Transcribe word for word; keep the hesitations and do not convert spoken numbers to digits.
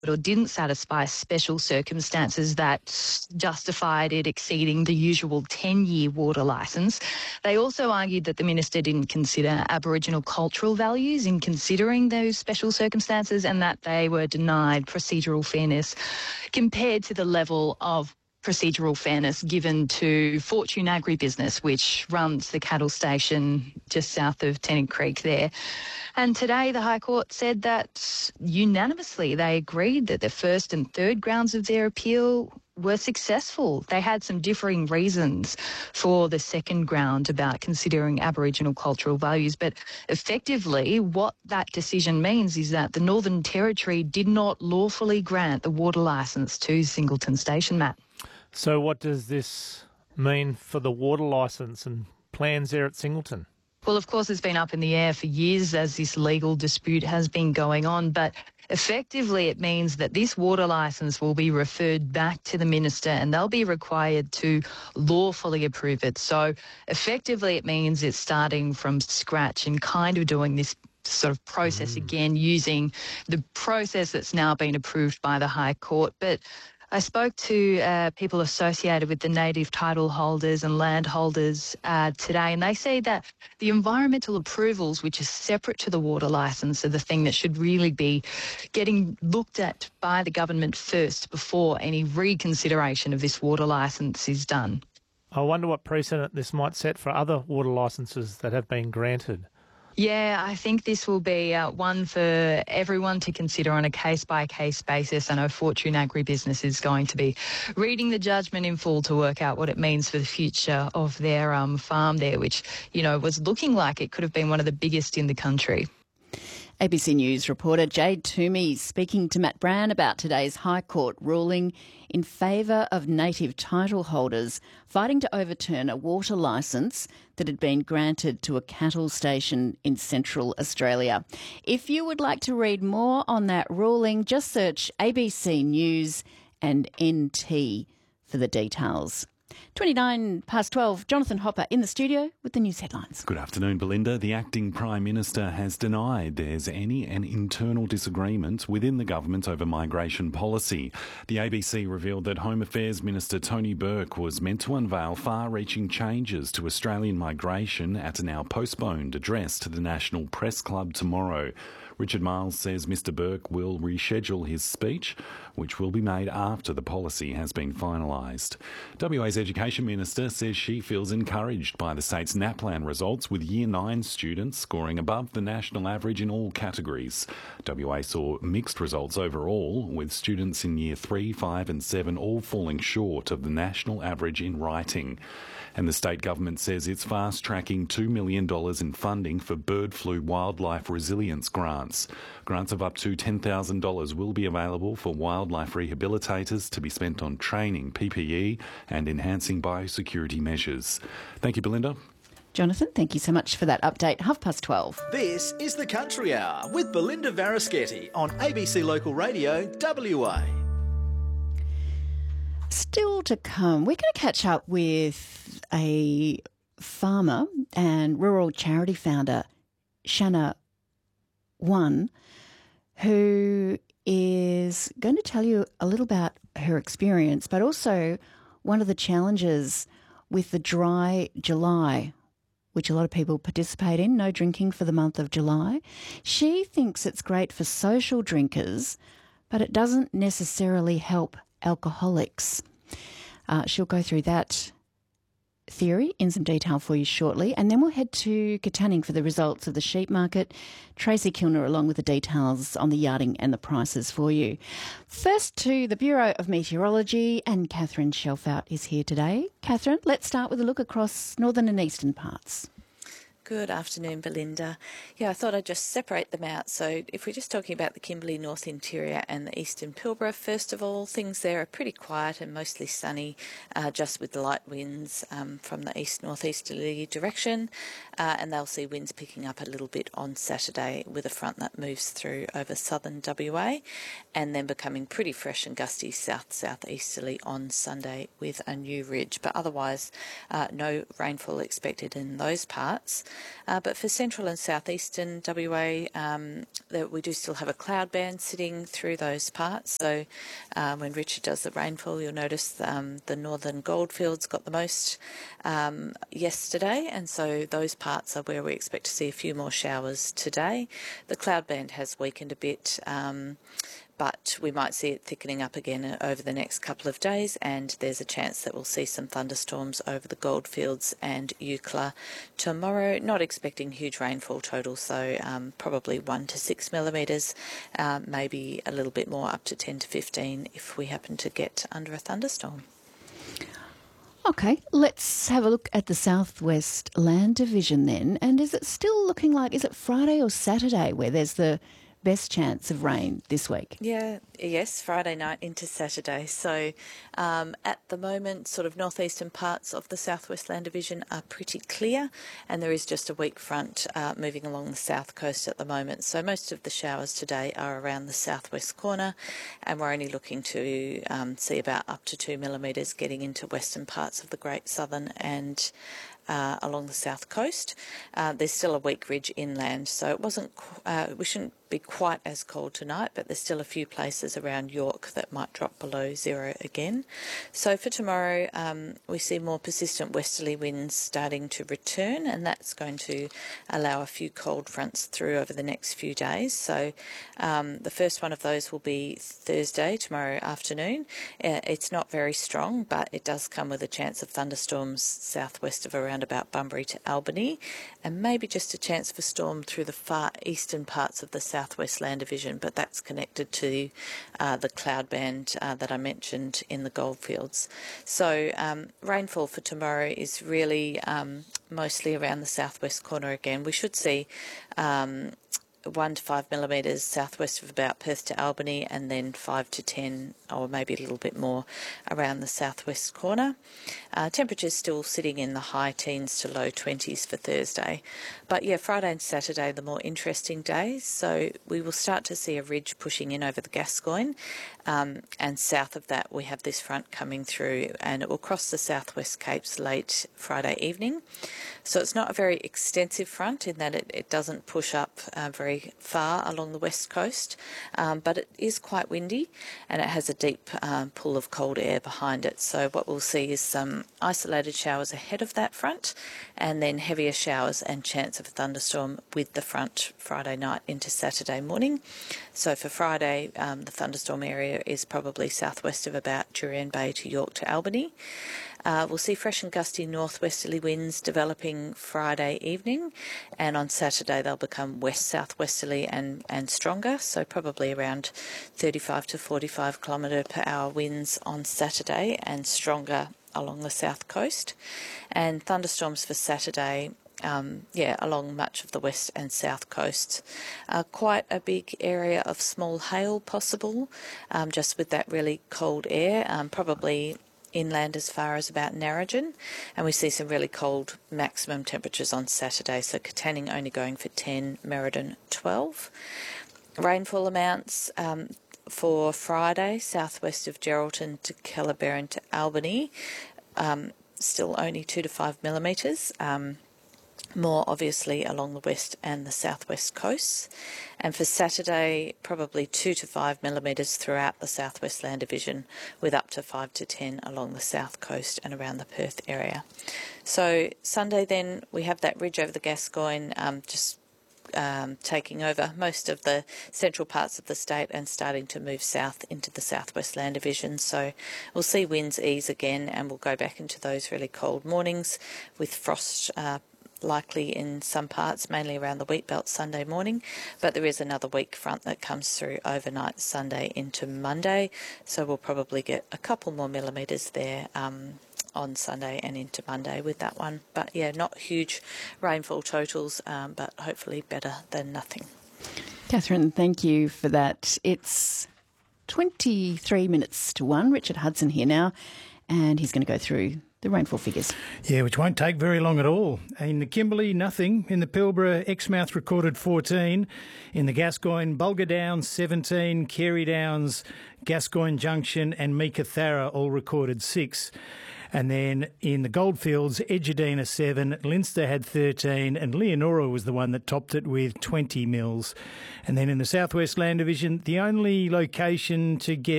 or didn't satisfy special circumstances that justified it exceeding the usual ten-year water licence. They also argued that the minister didn't consider Aboriginal cultural values in considering those special circumstances, and that they were denied procedural fairness compared to the level of procedural fairness given to Fortune Agribusiness, which runs the cattle station just south of Tennant Creek there. And today the High Court said that unanimously they agreed that the first and third grounds of their appeal were successful. They had some differing reasons for the second ground about considering Aboriginal cultural values, but effectively what that decision means is that the Northern Territory did not lawfully grant the water licence to Singleton Station, Matt. So what does this mean for the water licence and plans there at Singleton? Well, of course, it's been up in the air for years as this legal dispute has been going on, but effectively it means that this water licence will be referred back to the minister and they'll be required to lawfully approve it. So effectively it means it's starting from scratch and kind of doing this sort of process mm. again, using the process that's now been approved by the High Court. But I spoke to uh, people associated with the native title holders and landholders uh, today, and they say that the environmental approvals, which are separate to the water licence, are the thing that should really be getting looked at by the government first before any reconsideration of this water licence is done. I wonder what precedent this might set for other water licences that have been granted. Yeah, I think this will be uh, one for everyone to consider on a case-by-case basis. I know Fortune Agribusiness is going to be reading the judgment in full to work out what it means for the future of their um, farm there, which, you know, was looking like it could have been one of the biggest in the country. A B C News reporter Jade Toomey speaking to Matt Brown about today's High Court ruling in favour of native title holders fighting to overturn a water licence that had been granted to a cattle station in Central Australia. If you would like to read more on that ruling, just search A B C News and N T for the details. twenty-nine past twelve, Jonathan Hopper in the studio with the news headlines. Good afternoon, Belinda. The acting Prime Minister has denied there's any an internal disagreement within the government over migration policy. The A B C revealed that Home Affairs Minister Tony Burke was meant to unveil far-reaching changes to Australian migration at a now postponed address to the National Press Club tomorrow. Richard Miles says Mr Burke will reschedule his speech, which will be made after the policy has been finalised. W A's Education Minister says she feels encouraged by the state's NAPLAN results, with Year nine students scoring above the national average in all categories. W A saw mixed results overall, with students in Year three, five and seven all falling short of the national average in writing. And the state government says it's fast-tracking two million dollars in funding for bird flu wildlife resilience grants. Grants of up to ten thousand dollars will be available for wildlife rehabilitators to be spent on training, P P E and enhancing biosecurity measures. Thank you, Belinda. Jonathan, thank you so much for that update. Half past twelve. This is the Country Hour with Belinda Varaschetti on A B C Local Radio W A. Still to come, we're going to catch up with a farmer and rural charity founder, Shanna One, who is going to tell you a little about her experience, but also one of the challenges with the dry July, which a lot of people participate in, no drinking for the month of July. She thinks it's great for social drinkers, but it doesn't necessarily help alcoholics. Uh, she'll go through that theory in some detail for you shortly, and then we'll head to Katanning for the results of the sheep market. Tracy Kilner along with the details on the yarding and the prices for you. First to the Bureau of Meteorology, and Catherine Shelfout is here today. Catherine, let's start with a look across northern and eastern parts. Good afternoon, Belinda. Yeah, I thought I'd just separate them out. So if we're just talking about the Kimberley North Interior and the Eastern Pilbara, first of all, things there are pretty quiet and mostly sunny, uh, just with the light winds um, from the east-northeasterly direction, uh, and they'll see winds picking up a little bit on Saturday with a front that moves through over southern W A, and then becoming pretty fresh and gusty south-southeasterly on Sunday with a new ridge. But otherwise, uh, no rainfall expected in those parts. Uh, but for central and southeastern W A, um, that we do still have a cloud band sitting through those parts. So uh, when Richard does the rainfall, you'll notice um, the northern goldfields got the most um, yesterday, and so those parts are where we expect to see a few more showers today. The cloud band has weakened a bit, um, but we might see it thickening up again over the next couple of days, and there's a chance that we'll see some thunderstorms over the Goldfields and Eucla tomorrow. Not expecting huge rainfall totals, though, um, probably one to six millimetres, uh, maybe a little bit more, up to ten to fifteen if we happen to get under a thunderstorm. Okay, let's have a look at the Southwest Land Division then. And is it still looking like, is it Friday or Saturday where there's the best chance of rain this week? Yeah, yes, Friday night into Saturday. So um, at the moment, sort of northeastern parts of the Southwest Land Division are pretty clear, and there is just a weak front uh, moving along the south coast at the moment. So most of the showers today are around the southwest corner, and we're only looking to um, see about up to two millimetres getting into western parts of the Great Southern and Uh, along the south coast. Uh, there's still a weak ridge inland, so it wasn't. Uh, we shouldn't be quite as cold tonight, but there's still a few places around York that might drop below zero again. So for tomorrow, um, we see more persistent westerly winds starting to return, and that's going to allow a few cold fronts through over the next few days. So um, the first one of those will be Thursday, tomorrow afternoon. Uh, it's not very strong, but it does come with a chance of thunderstorms southwest of around about Bunbury to Albany, and maybe just a chance of a storm through the far eastern parts of the Southwest Land Division, but that's connected to uh, the cloud band uh, that I mentioned in the Goldfields. So um, rainfall for tomorrow is really um, mostly around the southwest corner again. We should see um, one to five millimetres southwest of about Perth to Albany, and then five to ten, or maybe a little bit more, around the southwest corner. Uh, temperatures still sitting in the high teens to low twenties for Thursday. But yeah, Friday and Saturday, the more interesting days. So we will start to see a ridge pushing in over the Gascoyne, um, and south of that we have this front coming through, and it will cross the southwest capes late Friday evening. So it's not a very extensive front in that it, it doesn't push up uh, very far along the west coast, um, but it is quite windy, and it has a deep um, pool of cold air behind it. So what we'll see is some isolated showers ahead of that front, and then heavier showers and chance of a thunderstorm with the front Friday night into Saturday morning. So for Friday, um, the thunderstorm area is probably southwest of about Jurien Bay to York to Albany. Uh, we'll see fresh and gusty northwesterly winds developing Friday evening, and on Saturday they'll become west-southwesterly and, and stronger, so probably around thirty-five to forty-five kilometre per hour winds on Saturday, and stronger along the south coast. And thunderstorms for Saturday, Um, yeah, along much of the west and south coasts. Uh, quite a big area of small hail possible, um, just with that really cold air, um, probably inland as far as about Narrogin, and we see some really cold maximum temperatures on Saturday, so Katanning only going for ten, Merredin twelve. Rainfall amounts um, for Friday, southwest of Geraldton to Kellerberrin to Albany, um, still only two to five millimetres. Um, more obviously along the west and the southwest coasts. And for Saturday, probably two to five millimetres throughout the Southwest Land Division, with up to five to ten along the south coast and around the Perth area. So Sunday then, we have that ridge over the Gascoyne, um, just Um, taking over most of the central parts of the state and starting to move south into the Southwest Land Division. So we'll see winds ease again, and we'll go back into those really cold mornings with frost uh, likely in some parts, mainly around the wheat belt Sunday morning. But there is another weak front that comes through overnight Sunday into Monday, so we'll probably get a couple more millimetres there um, on Sunday and into Monday with that one. But yeah, not huge rainfall totals, um, but hopefully better than nothing. Catherine, thank you for that. It's twenty-three minutes to one. Richard Hudson here now, and he's going to go through the rainfall figures. Yeah, which won't take very long at all. In the Kimberley, nothing. In the Pilbara, Exmouth recorded fourteen. In the Gascoyne, Bulga Downs seventeen, Carey Downs, Gascoyne Junction and Meekatharra all recorded six. And then in the Goldfields, Edgerdeena seven, Leinster had thirteen, and Leonora was the one that topped it with twenty mils. And then in the Southwest Land Division, the only location to get